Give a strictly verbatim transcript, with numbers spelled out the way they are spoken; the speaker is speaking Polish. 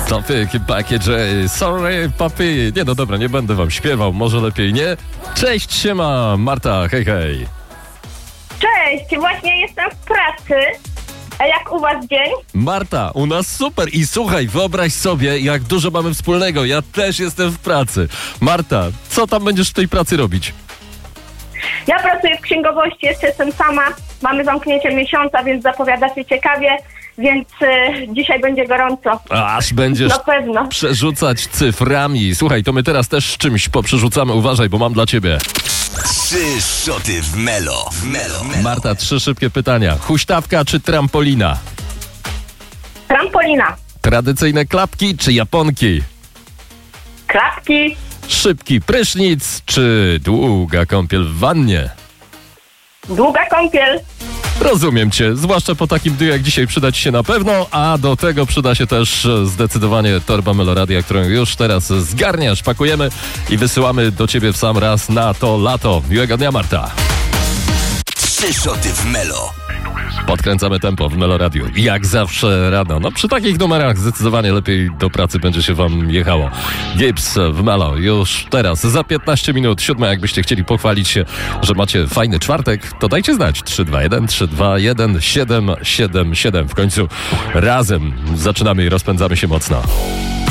Topic Package, sorry papi. Nie, no dobra, nie będę wam śpiewał, może lepiej nie. Cześć, siema, Marta, hej, hej. Cześć, właśnie jestem w pracy. A jak u was dzień? Marta, u nas super i słuchaj, wyobraź sobie, jak dużo mamy wspólnego. Ja też jestem w pracy. Marta, co tam będziesz w tej pracy robić? Ja pracuję w księgowości, jeszcze jestem sama. Mamy zamknięcie miesiąca, więc zapowiada się ciekawie, więc y, dzisiaj będzie gorąco. Aż będziesz Na pewno. przerzucać cyframi. Słuchaj, to my teraz też czymś poprzerzucamy. Uważaj, bo mam dla ciebie. Trzy szoty w Melo. W Melo. Melo. Marta, trzy szybkie pytania. Huśtawka czy trampolina? Trampolina. Tradycyjne klapki czy japonki? Klapki. Szybki prysznic czy długa kąpiel w wannie? Długa kąpiel. Rozumiem cię, zwłaszcza po takim dniu jak dzisiaj przyda ci się na pewno, a do tego przyda się też zdecydowanie torba Meloradia, którą już teraz zgarniasz, pakujemy i wysyłamy do ciebie w sam raz na to lato. Miłego dnia, Marta. Trzy szoty w Melo. Podkręcamy tempo w Meloradiu. Jak zawsze rano. No przy takich numerach zdecydowanie lepiej do pracy będzie się wam jechało. Gibbs w Melo już teraz za piętnaście minut siódma. Jakbyście chcieli pochwalić się, że macie fajny czwartek, to dajcie znać. trzy dwa jeden trzy dwa jeden siedem siedem siedem. W końcu razem zaczynamy i rozpędzamy się mocno.